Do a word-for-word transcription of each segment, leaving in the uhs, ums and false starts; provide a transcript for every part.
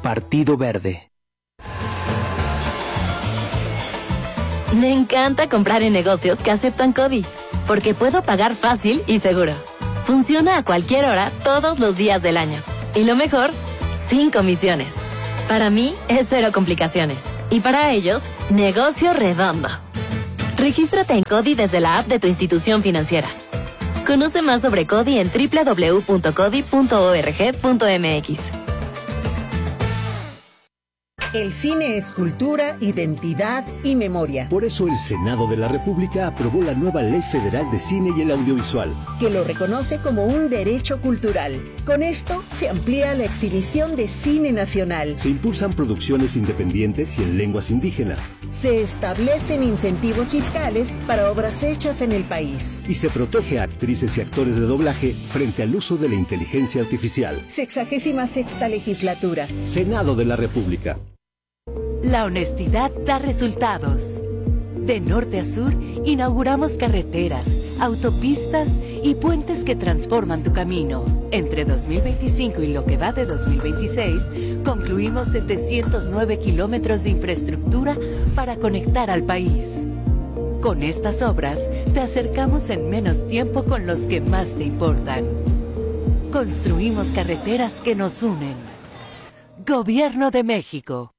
Partido Verde. Me encanta comprar en negocios que aceptan CODI, porque puedo pagar fácil y seguro. Funciona a cualquier hora, todos los días del año. Y lo mejor, sin comisiones. Para mí, es cero complicaciones. Y para ellos, negocio redondo. Regístrate en CODI desde la app de tu institución financiera. Conoce más sobre CODI en doble u doble u doble u punto codi punto org punto m x. El cine es cultura, identidad y memoria. Por eso el Senado de la República aprobó la nueva Ley Federal de Cine y el Audiovisual, que lo reconoce como un derecho cultural. Con esto se amplía la exhibición de cine nacional. Se impulsan producciones independientes y en lenguas indígenas. Se establecen incentivos fiscales para obras hechas en el país. Y se protege a actrices y actores de doblaje frente al uso de la inteligencia artificial. Sexagésima sexta legislatura. Senado de la República. La honestidad da resultados. De norte a sur, inauguramos carreteras, autopistas y puentes que transforman tu camino. Entre dos mil veinticinco y lo que va de dos mil veintiséis, concluimos setecientos nueve kilómetros de infraestructura para conectar al país. Con estas obras, te acercamos en menos tiempo con los que más te importan. Construimos carreteras que nos unen. Gobierno de México.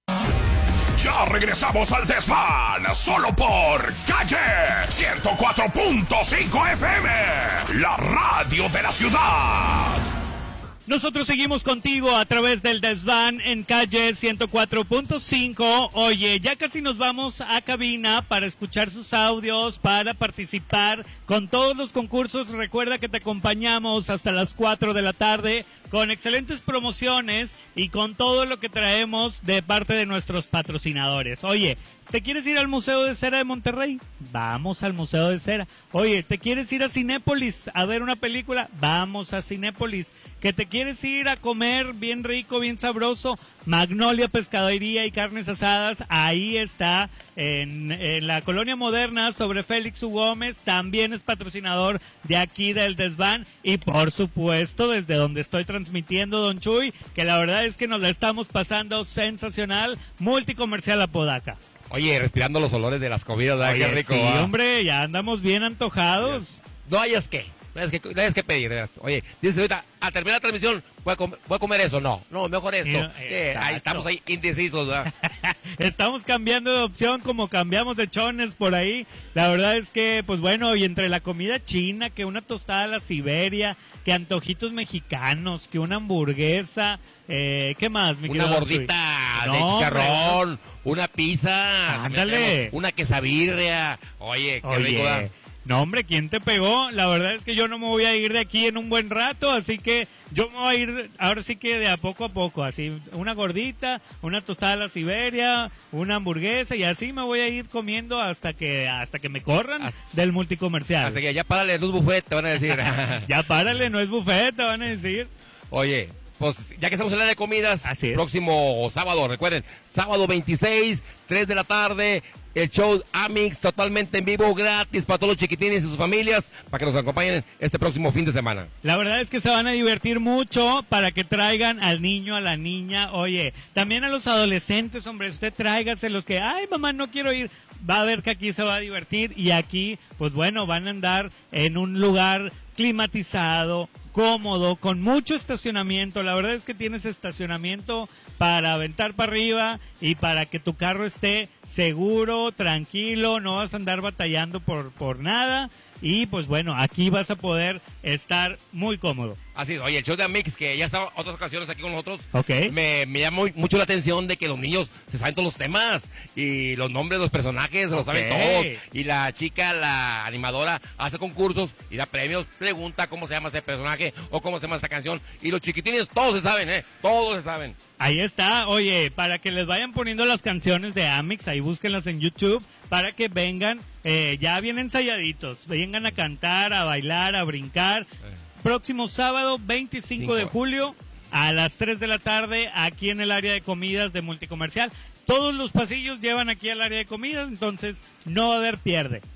Ya regresamos al Desván, solo por Calle ciento cuatro punto cinco F M, la radio de la ciudad. Nosotros seguimos contigo a través del Desván en Calle ciento cuatro punto cinco. Oye, ya casi nos vamos a cabina para escuchar sus audios, para participar con todos los concursos. Recuerda que te acompañamos hasta las cuatro de la tarde con excelentes promociones y con todo lo que traemos de parte de nuestros patrocinadores. Oye, ¿te quieres ir al Museo de Cera de Monterrey? Vamos al Museo de Cera. Oye, ¿te quieres ir a Cinépolis a ver una película? Vamos a Cinépolis. ¿Que te quieres ir a comer bien rico, bien sabroso? Magnolia Pescadería y Carnes Asadas, ahí está, en, en la Colonia Moderna, sobre Félix U. Gómez, también es patrocinador de aquí del Desván, y por supuesto, desde donde estoy transmitiendo, Don Chuy, que la verdad es que nos la estamos pasando sensacional, Multicomercial Apodaca. Oye, respirando los olores de las comidas, ¿verdad? Oye, Qué rico. sí, ¿va? hombre, ya andamos bien antojados. No hayas que, no hayas que, no hayas que pedir. Oye, dices ahorita, al terminar la transmisión, ¿voy a, comer, voy a comer eso? No, no, mejor esto. No, eh, ahí estamos ahí indecisos, ¿verdad? Estamos cambiando de opción como cambiamos de chones por ahí. La verdad es que, pues bueno, y entre la comida china, que una tostada a la Siberia, que antojitos mexicanos, que una hamburguesa, eh, ¿qué más, mi Una gordita de no, chicharrón, hombre, una pizza, ándale, una quesabirria. Oye, qué Oye. rico, ¿verdad? No, hombre, ¿quién te pegó? La verdad es que yo no me voy a ir de aquí en un buen rato, así que yo me voy a ir ahora sí que de a poco a poco, así, una gordita, una tostada a la Siberia, una hamburguesa, y así me voy a ir comiendo hasta que hasta que me corran hasta, del Multicomercial. Hasta que ya párale, no es buffet, te van a decir. Ya párale, no es buffet, te van a decir. Oye, pues ya que estamos en la de comidas, así es. Próximo sábado, recuerden, sábado veintiséis, tres de la tarde, el show Amix totalmente en vivo, gratis para todos los chiquitines y sus familias, para que nos acompañen este próximo fin de semana. La verdad es que se van a divertir mucho, para que traigan al niño, a la niña, oye, también a los adolescentes, hombre, usted tráigase los que, ay mamá, no quiero ir, va a ver que aquí se va a divertir, y aquí, pues bueno, van a andar en un lugar climatizado, cómodo, con mucho estacionamiento. La verdad es que tienes estacionamiento para aventar para arriba y para que tu carro esté seguro, tranquilo, no vas a andar batallando por, por nada. Y pues bueno, aquí vas a poder estar muy cómodo. Así es, oye, el show de Amix, que ya estaba otras ocasiones aquí con nosotros, okay. me, me llama muy, mucho la atención de que los niños se saben todos los temas y los nombres de los personajes, se los okay. saben todos. Y la chica, la animadora, hace concursos y da premios, pregunta cómo se llama ese personaje o cómo se llama esta canción. Y los chiquitines todos se saben, ¿eh? Todos se saben. Ahí está, oye, para que les vayan poniendo las canciones de Amix, ahí búsquenlas en YouTube, para que vengan eh, ya bien ensayaditos, vengan a cantar, a bailar, a brincar. Eh. Próximo sábado, veinticinco Cinco. de julio, a las tres de la tarde, aquí en el área de comidas de Multicomercial. Todos los pasillos llevan aquí al área de comidas, entonces no va a haber pierde.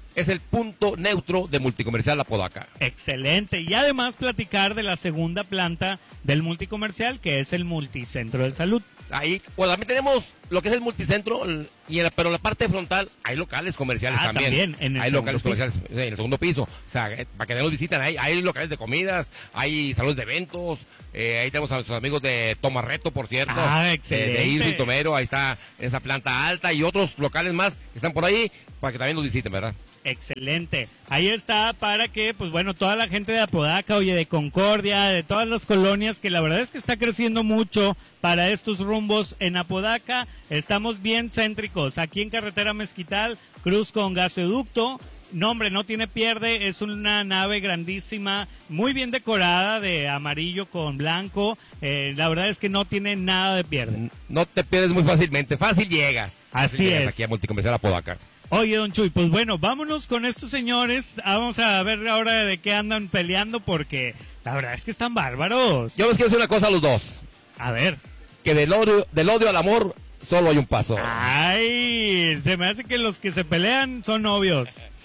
es el punto neutro de Multicomercial Apodaca. Excelente. Y además platicar de la segunda planta del multicomercial, que es el Multicentro de Salud. Ahí, bueno, también tenemos lo que es el multicentro, y en la, pero en la parte frontal hay locales comerciales ah, también. también en el hay locales piso. comerciales sí, en el segundo piso. O sea, eh, para que nos visiten, hay, hay locales de comidas, hay salones de eventos, eh, ahí tenemos a nuestros amigos de Tomarreto, por cierto. Ah, excelente. De, de Isla y Tomero, ahí está esa planta alta y otros locales más que están por ahí para que también nos visiten, ¿verdad? Excelente. Ahí está para que, pues bueno, toda la gente de Apodaca, oye, de Concordia, de todas las colonias, que la verdad es que está creciendo mucho para estos rumbos en Apodaca. Estamos bien céntricos. Aquí en Carretera Mezquital, cruz con gasoducto. No, hombre, no tiene pierde. Es una nave grandísima, muy bien decorada, de amarillo con blanco. Eh, la verdad es que no tiene nada de pierde. No te pierdes muy fácilmente. Fácil llegas. Así Fácil llegas es. aquí a Multicomercial Apodaca. Oye, don Chuy, pues bueno, vámonos con estos señores. Vamos a ver ahora de qué andan peleando, porque la verdad es que están bárbaros. Yo les quiero decir una cosa a los dos. A ver. Que del odio, del odio al amor solo hay un paso. Ay, se me hace que los que se pelean son novios.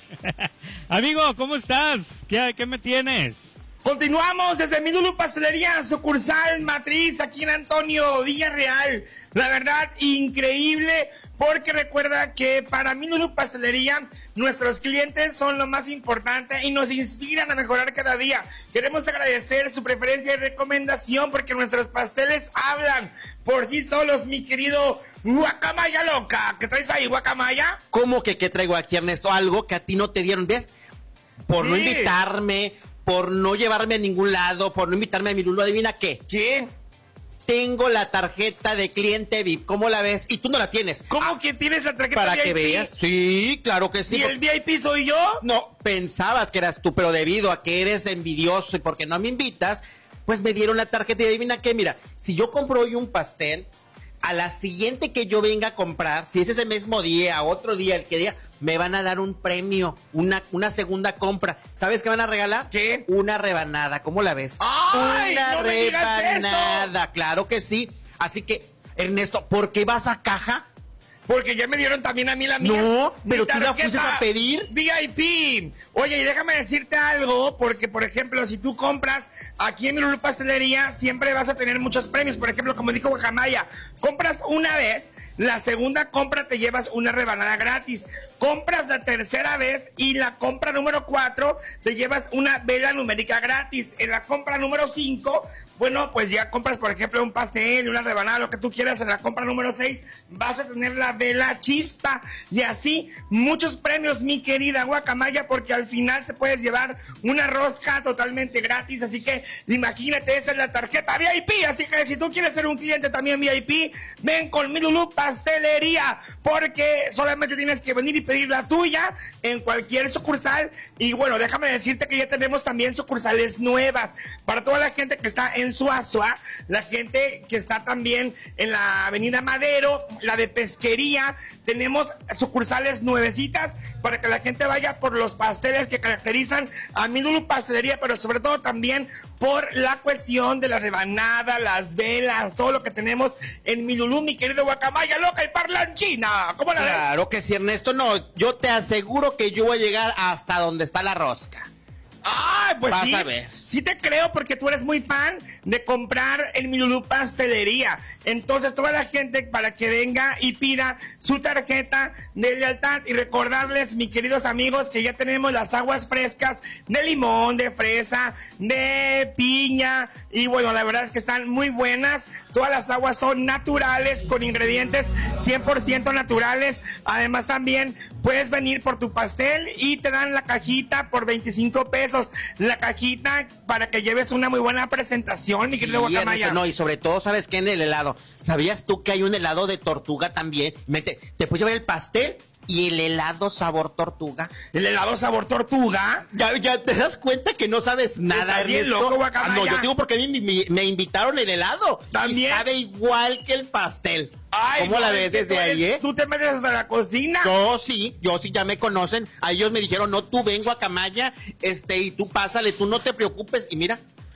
Amigo, ¿cómo estás? ¿Qué, qué me tienes? Continuamos desde Milulu Pastelería, sucursal matriz aquí en Antonio Villarreal. La verdad, increíble, porque recuerda que para Milulu Pastelería nuestros clientes son lo más importante y nos inspiran a mejorar cada día. Queremos agradecer su preferencia y recomendación, porque nuestros pasteles hablan por sí solos, mi querido Guacamaya Loca. ¿Qué traes ahí, Guacamaya? ¿Cómo que qué traigo aquí, Ernesto? Algo que a ti no te dieron, ¿ves? Por Sí. no invitarme, por no llevarme a ningún lado, por no invitarme a mi Lulu, ¿adivina qué? ¿Qué? Tengo la tarjeta de cliente V I P, ¿cómo la ves? Y tú no la tienes. ¿Cómo que tienes la tarjeta Para V I P? que veas. Sí, claro que sí. ¿Y el V I P soy yo? No, pensabas que eras tú, pero debido a que eres envidioso y porque no me invitas, pues me dieron la tarjeta y adivina qué, mira, si yo compro hoy un pastel, a la siguiente que yo venga a comprar, si es ese mismo día, otro día, el que día, me van a dar un premio, una, una segunda compra. ¿Sabes qué van a regalar? ¿Qué? Una rebanada, ¿cómo la ves? ¡Ay, una no me digas rebanada, claro que sí. Así que, Ernesto, ¿por qué vas a caja? Porque ya me dieron también a mí la mía. No, Mi pero tú la tarjeta fuiste a pedir. V I P. Oye, y déjame decirte algo, porque, por ejemplo, si tú compras aquí en Milulu Pastelería, siempre vas a tener muchos premios. Por ejemplo, como dijo Guacamaya, compras una vez, la segunda compra te llevas una rebanada gratis. Compras la tercera vez y la compra número cuatro te llevas una vela numérica gratis. En la compra número cinco, bueno, pues ya compras, por ejemplo, un pastel, una rebanada, lo que tú quieras. En la compra número seis vas a tener la vela chispa, y así muchos premios, mi querida Guacamaya, porque al final te puedes llevar una rosca totalmente gratis. Así que imagínate, esa es la tarjeta V I P. Así que si tú quieres ser un cliente también V I P, ven con Milulu Pastelería, porque solamente tienes que venir y pedir la tuya en cualquier sucursal. Y bueno, déjame decirte que ya tenemos también sucursales nuevas para toda la gente que está en Suazua, la gente que está también en la Avenida Madero, la de Pesquería. Tenemos sucursales nuevecitas para que la gente vaya por los pasteles que caracterizan a Milulu Pastelería, pero sobre todo también por la cuestión de la rebanada, las velas, todo lo que tenemos en Milulu, mi querido Guacamaya Loca y Parlanchina. ¿Cómo la ves? Claro que sí, Ernesto. No, yo te aseguro que yo voy a llegar hasta donde está la rosca. Ay, pues Vas sí, a ver. sí te creo, porque tú eres muy fan de comprar en Milulu Pastelería. Entonces, toda la gente para que venga y pida su tarjeta de lealtad, y recordarles, mis queridos amigos, que ya tenemos las aguas frescas de limón, de fresa, de piña, y bueno, la verdad es que están muy buenas. Todas las aguas son naturales, con ingredientes cien por ciento naturales. Además, también puedes venir por tu pastel y te dan la cajita por veinticinco pesos. La cajita para que lleves una muy buena presentación, mi querido Sí, Guacamaya. Ernesto, no, y sobre todo, ¿sabes qué? En el helado, ¿sabías tú que hay un helado de tortuga también? Mete, te puedes llevar el pastel y el helado sabor tortuga. El helado sabor tortuga. Ya, ya te das cuenta que no sabes nada, Estás bien Ernesto. loco, Guacamaya. Ah, no, yo digo porque a mí me, me- me invitaron el helado. ¿También? Y sabe igual que el pastel. Ay, ¿Cómo no, la es ves que desde tú eres- ahí, eh? Tú te metes hasta la cocina. Yo sí, yo sí, ya me conocen. A ellos me dijeron, no, tú ven, Guacamaya, este, y tú pásale, tú no te preocupes. Y mira,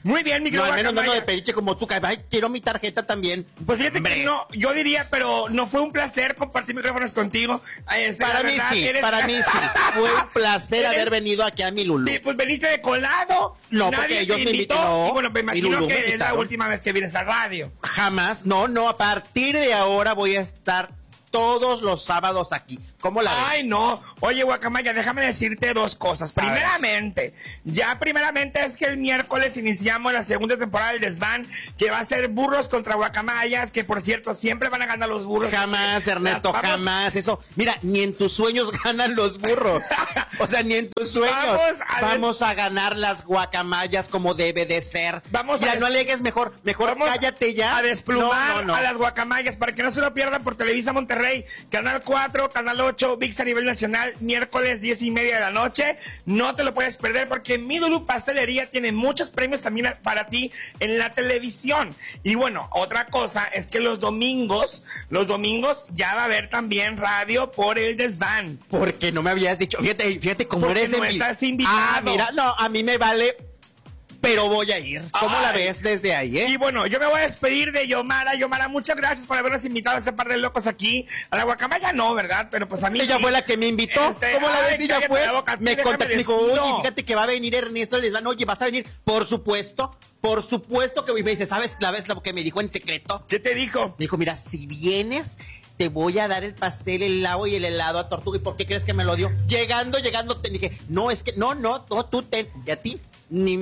Muy bien, mi No, querido al menos no Guacamaya. de pediche como tú, que ay, quiero mi tarjeta también. Pues fíjate Hombre. que no, yo diría, pero no fue un placer compartir micrófonos contigo. Este, Para la mí verdad, sí, eres- para mí sí. Fue un placer Eres- haber venido aquí a mi Lulú. Sí, pues veniste de colado. No, nadie porque ellos te me invitó. invitan, no. Y bueno, me Mi imagino Lulú me que es la invitaron. última vez que vienes a radio. Jamás, no, no, a partir de ahora voy a estar todos los sábados aquí. ¿Cómo la ves? Ay, no. Oye, Guacamaya, déjame decirte dos cosas. A ver. Primeramente, ya primeramente es que el miércoles iniciamos la segunda temporada del Desván, que va a ser burros contra guacamayas, que por cierto, siempre van a ganar los burros. Jamás, Ernesto, Las- vamos- jamás. Eso, mira, ni en tus sueños ganan los burros. O sea, ni en tus sueños. Vamos a Vamos a ganar las guacamayas como debe de ser. Vamos mira, a des- no alegues mejor, mejor Vamos cállate ya. a desplumar No, no, no. a las guacamayas para que no se lo pierdan por Televisa Monterrey, Canal cuatro, Canal ocho, ViX a nivel nacional, miércoles diez y media de la noche. No te lo puedes perder porque Mi Lulú Pastelería tiene muchos premios también para ti en la televisión. Y bueno, otra cosa es que los domingos, los domingos ya va a haber también radio por el Desván. Porque no me habías dicho, fíjate, fíjate cómo Porque eres no envi- estás invitado. Ah, mira, no, a mí me vale, pero voy a ir. ¿Cómo Ay. la ves desde ahí, eh? Y bueno, yo me voy a despedir de Yomara. Yomara, muchas gracias por habernos invitado a este par de locos aquí. A la guacamaya no, ¿verdad? Pero pues a mí Ella sí. fue la que me invitó. Este, ¿Cómo la ay, ves? Ella cállate fue. la boca, Me déjame contactó, me dijo, decirlo. oye, fíjate que va a venir Ernesto del Desván. Oye, ¿vas a venir? Por supuesto, por supuesto que voy. Me dice, ¿sabes la vez lo que me dijo en secreto? ¿Qué te dijo? Me dijo, mira, si vienes, te voy a dar el pastel, el helado y el helado a Tortuga. ¿Y por qué crees que me lo dio? Llegando, llegando, te dije, no, es que, no, no, no, tú ten. ¿Y a ti? Ni,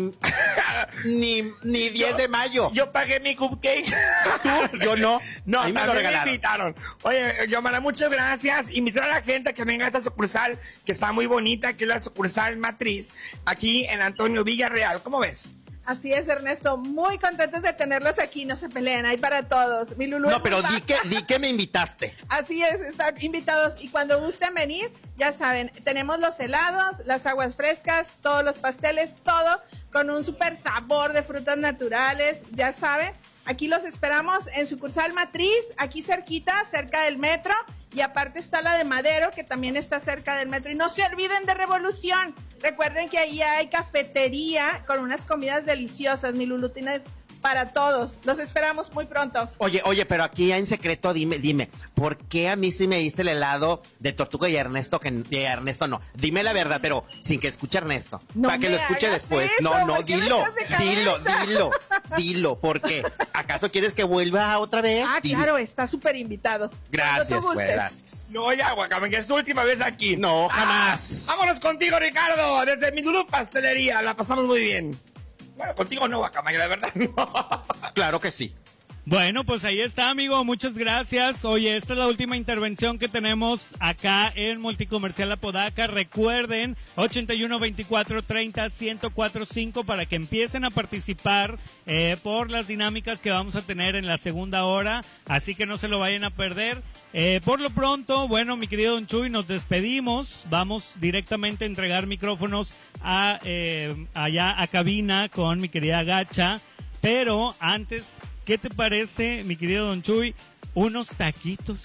ni, ni diez Yo- de mayo. Yo pagué mi cupcake. ¿Tú? Yo no. No, A mí me lo también me regalaron. invitaron. Oye, Yomara, muchas gracias. Invitar a la gente que venga a esta sucursal, que está muy bonita, que es la sucursal matriz, aquí en Antonio Villarreal. ¿Cómo ves? Así es, Ernesto, muy contentos de tenerlos aquí, no se peleen, hay para todos. Mi Lulú No, es pero muy di que, vasta. di que me invitaste. Así es, están invitados y cuando gusten venir, ya saben, tenemos los helados, las aguas frescas, todos los pasteles, todo con un súper sabor de frutas naturales, ya saben. Aquí los esperamos en sucursal matriz, aquí cerquita, cerca del metro. Y aparte está la de Madero, que también está cerca del metro. Y no se olviden de Revolución. Recuerden que ahí hay cafetería con unas comidas deliciosas. Mi Lulú tiene para todos. Los esperamos muy pronto. Oye, oye, pero aquí en secreto dime, dime, ¿por qué a mí sí me diste el helado de Tortuga y a Ernesto que y a Ernesto no? Dime la verdad, pero sin que escuche Ernesto, No para que me lo escuche hagas después. eso, no, no, ¿por qué me dilo, echas de cabeza? dilo, dilo, dilo, ¿por qué? ¿Acaso quieres que vuelva otra vez? Ah, Dilo. claro, está súper invitado. Gracias, Cuando tú güey, gustes. gracias. No, ya, Guacamaya, es tu última vez aquí. No, jamás. Ah, vámonos contigo, Ricardo, desde Mi Lulú Pastelería. La pasamos muy bien. Bueno, contigo no, Guacamaya, la verdad no. Claro que sí. Bueno, pues ahí está, amigo. Muchas gracias. Oye, esta es la última intervención que tenemos acá en Multicomercial Apodaca. Recuerden, ochenta y uno, veinticuatro, treinta, ciento cuatro punto cinco para que empiecen a participar eh, por las dinámicas que vamos a tener en la segunda hora. Así que no se lo vayan a perder. Eh, por lo pronto, bueno, mi querido Don Chuy, nos despedimos. Vamos directamente a entregar micrófonos a eh, allá a cabina con mi querida Gacha. Pero antes, ¿qué te parece, mi querido Don Chuy? Unos taquitos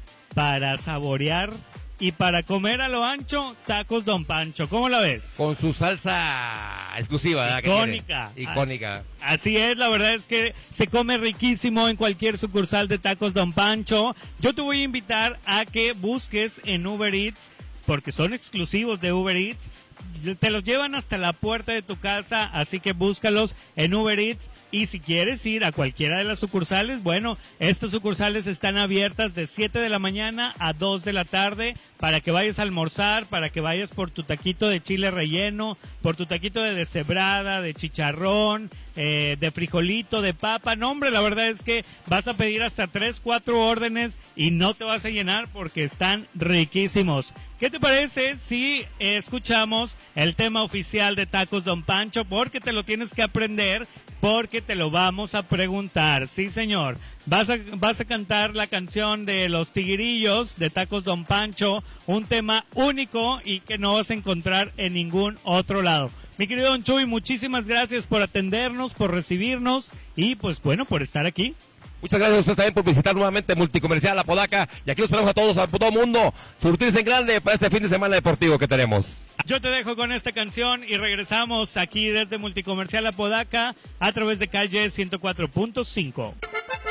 para saborear y para comer a lo ancho, tacos Don Pancho. ¿Cómo la ves? Con su salsa exclusiva, ¿verdad? Que Icónica. tiene. Icónica. Así es, la verdad es que se come riquísimo en cualquier sucursal de tacos Don Pancho. Yo te voy a invitar a que busques en Uber Eats, porque son exclusivos de Uber Eats. Te los llevan hasta la puerta de tu casa, así que búscalos en Uber Eats. Y si quieres ir a cualquiera de las sucursales, bueno, estas sucursales están abiertas de siete de la mañana a dos de la tarde para que vayas a almorzar, para que vayas por tu taquito de chile relleno, por tu taquito de deshebrada, de chicharrón, eh, de frijolito, de papa. No, hombre, la verdad es que vas a pedir hasta tres, cuatro órdenes y no te vas a llenar porque están riquísimos. ¿Qué te parece si eh, escuchamos el tema oficial de Tacos Don Pancho? Porque te lo tienes que aprender, porque te lo vamos a preguntar. Sí, señor. Vas a, vas a cantar la canción de Los Tiguirillos de Tacos Don Pancho, un tema único y que no vas a encontrar en ningún otro lado. Mi querido Don Chuy, muchísimas gracias por atendernos, por recibirnos y pues bueno, por estar aquí. Muchas gracias a ustedes también por visitar nuevamente Multicomercial Apodaca. Y aquí los esperamos a todos, a todo mundo, surtirse en grande para este fin de semana deportivo que tenemos. Yo te dejo con esta canción y regresamos aquí desde Multicomercial Apodaca a través de Calle ciento cuatro punto cinco.